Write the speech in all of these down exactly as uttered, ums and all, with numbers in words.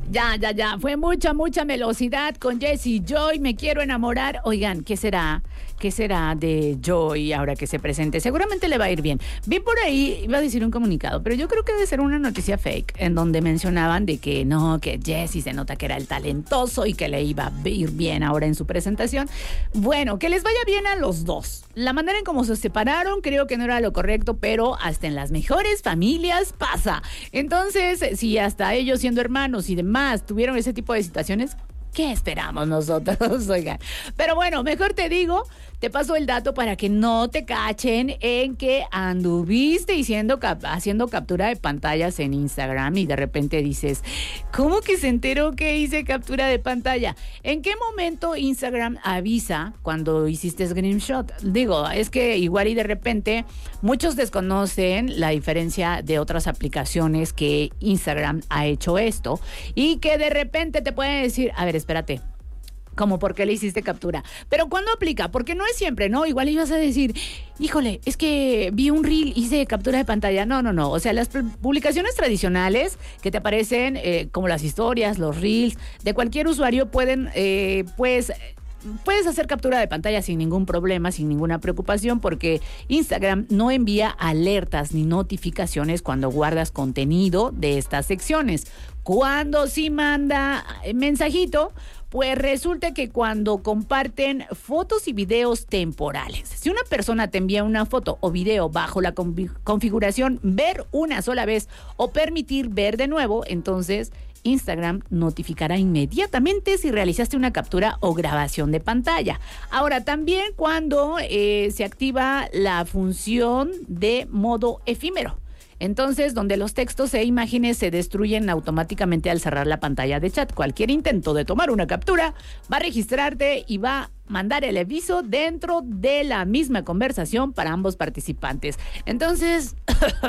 Ya, ya, ya. Fue mucha, mucha velocidad con Jessie Joy. Me quiero enamorar. Oigan, ¿qué será? ¿Qué será de Joy ahora que se presente? Seguramente le va a ir bien. Vi por ahí, iba a decir un comunicado, pero yo creo que debe ser una noticia fake, en donde mencionaban de que no, que Jessie se nota que era el talentoso y que le iba a ir bien ahora en su presentación. Bueno, que les vaya bien a los dos. La manera en cómo se separaron creo que no era lo correcto, pero hasta en las mejores familias pasa. Entonces, si hasta ellos siendo hermanos y demás tuvieron ese tipo de situaciones, ¿qué esperamos nosotros? Oigan. Pero bueno, mejor te digo, te paso el dato para que no te cachen en que anduviste haciendo, cap- haciendo captura de pantallas en Instagram y de repente dices, ¿cómo que se enteró que hice captura de pantalla? ¿En qué momento Instagram avisa cuando hiciste screenshot? Digo, es que igual y de repente muchos desconocen la diferencia de otras aplicaciones que Instagram ha hecho esto y que de repente te pueden decir, a ver, espérate, como por qué le hiciste captura. Pero ¿cuándo aplica? Porque no es siempre, ¿no? Igual ibas a decir, híjole, es que vi un reel, hice captura de pantalla. No, no, no. O sea, las publicaciones tradicionales que te aparecen, eh, como las historias, los reels, de cualquier usuario pueden, eh, pues... Puedes hacer captura de pantalla sin ningún problema, sin ninguna preocupación, porque Instagram no envía alertas ni notificaciones cuando guardas contenido de estas secciones. Cuando sí manda mensajito, pues resulta que cuando comparten fotos y videos temporales. Si una persona te envía una foto o video bajo la configuración ver una sola vez o permitir ver de nuevo, entonces Instagram notificará inmediatamente si realizaste una captura o grabación de pantalla. Ahora, también cuando eh, se activa la función de modo efímero. Entonces, donde los textos e imágenes se destruyen automáticamente al cerrar la pantalla de chat. Cualquier intento de tomar una captura va a registrarte y va a mandar el aviso dentro de la misma conversación para ambos participantes. Entonces,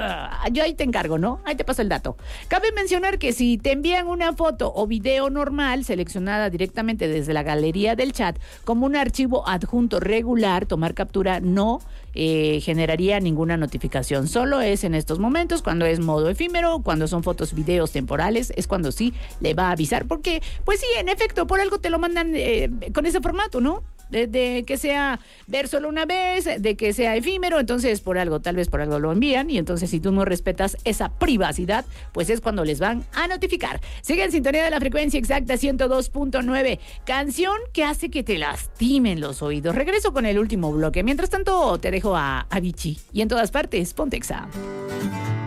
yo ahí te encargo, ¿no? Ahí te paso el dato. Cabe mencionar que si te envían una foto o video normal seleccionada directamente desde la galería del chat como un archivo adjunto regular, tomar captura no eh, generaría ninguna notificación. Solo es en estos momentos, cuando es modo efímero, cuando son fotos, videos temporales, es cuando sí le va a avisar. Porque, pues sí, en efecto, por algo te lo mandan eh, con ese formato, ¿no? De, de que sea ver solo una vez, de que sea efímero, entonces por algo, tal vez por algo lo envían, y entonces si tú no respetas esa privacidad, pues es cuando les van a notificar. Sigue en sintonía de la frecuencia exacta ciento dos punto nueve, canción que hace que te lastimen los oídos. Regreso con el último bloque, mientras tanto te dejo a Avicii y en todas partes, Pontexa.